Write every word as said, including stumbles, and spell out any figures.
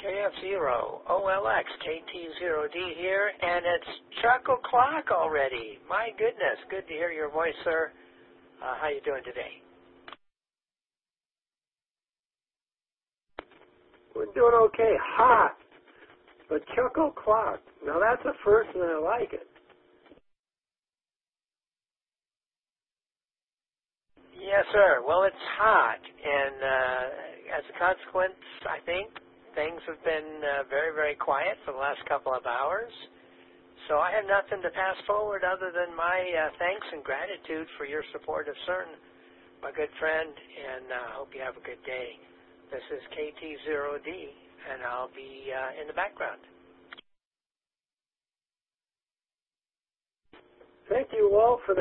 K F zero O L X K T zero D here, and it's Chuck o'clock already. My goodness, good to hear your voice, sir. Uh, how you doing today? We're doing okay. Hot, but Chuck o'clock. Now that's a first, and I like it. Yes, sir. Well, it's hot, and uh, as a consequence, I think things have been uh, very, very quiet for the last couple of hours. So I have nothing to pass forward other than my uh, thanks and gratitude for your support of CERN, my good friend, and I uh, hope you have a good day. This is K T zero D, and I'll be uh, in the background. Thank you all for